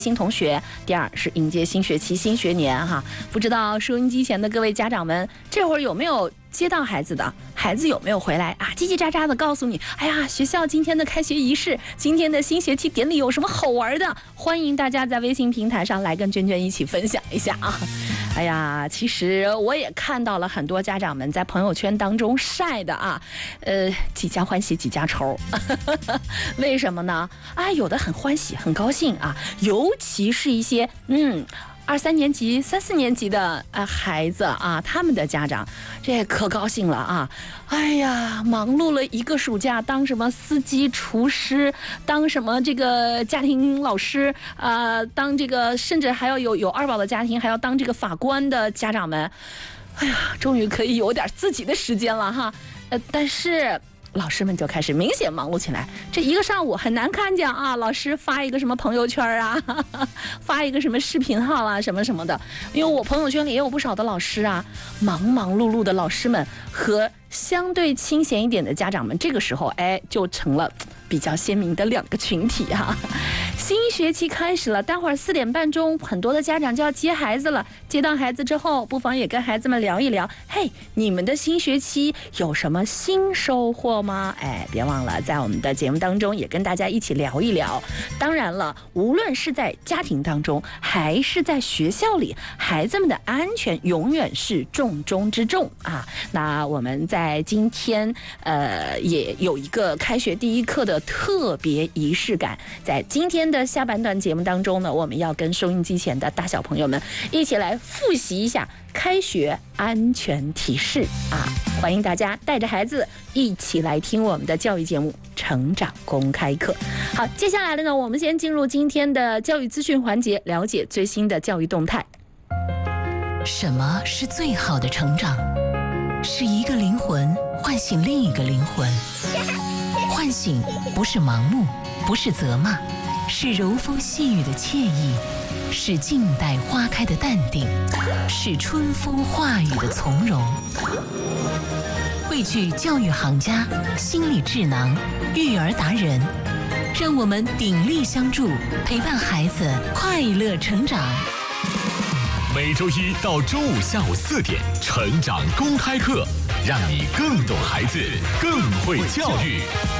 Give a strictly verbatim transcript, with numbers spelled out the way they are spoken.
新同学，第二是迎接新学期、新学年哈。不知道收音机前的各位家长们，这会儿有没有接到孩子的？孩子有没有回来啊？叽叽喳喳的告诉你，哎呀，学校今天的开学仪式，今天的新学期典礼有什么好玩的？欢迎大家在微信平台上来跟娟娟一起分享一下啊！哎呀，其实我也看到了很多家长们在朋友圈当中晒的啊，呃，几家欢喜几家愁。为什么呢？啊，有的很欢喜很高兴啊，尤其是一些嗯二三年级、三四年级的呃孩子啊，他们的家长这可高兴了啊！哎呀，忙碌了一个暑假，当什么司机、厨师，当什么这个家庭老师，呃，当这个甚至还要有有二宝的家庭，还要当这个法官的家长们，哎呀，终于可以有点自己的时间了哈。呃，但是老师们就开始明显忙碌起来，这一个上午很难看见啊，老师发一个什么朋友圈啊，呵呵发一个什么视频号啊，什么什么的。因为我朋友圈里也有不少的老师啊，忙忙碌碌的老师们和相对清闲一点的家长们，这个时候哎就成了比较鲜明的两个群体哈。新学期开始了，待会儿四点半钟，很多的家长就要接孩子了。接到孩子之后，不妨也跟孩子们聊一聊，嘿，你们的新学期有什么新收获吗？哎，别忘了在我们的节目当中也跟大家一起聊一聊。当然了，无论是在家庭当中，还是在学校里，孩子们的安全永远是重中之重啊。那我们在今天呃也有一个开学第一课的特别仪式感，在今天的下半段节目当中呢，我们要跟收音机前的大小朋友们一起来复习一下开学安全提示啊！欢迎大家带着孩子一起来听我们的教育节目《成长公开课》。好，接下来的呢，我们先进入今天的教育资讯环节，了解最新的教育动态。 什么是最好的成长？是一个灵魂唤醒另一个灵魂。唤醒不是盲目，不是责骂，是柔风细雨的惬意，是静待花开的淡定，是春风化雨的从容。汇聚教育行家、心理智囊、育儿达人，让我们鼎力相助，陪伴孩子快乐成长。 每周一到周五下午四点，成长公开课，让你更懂孩子，更会教育。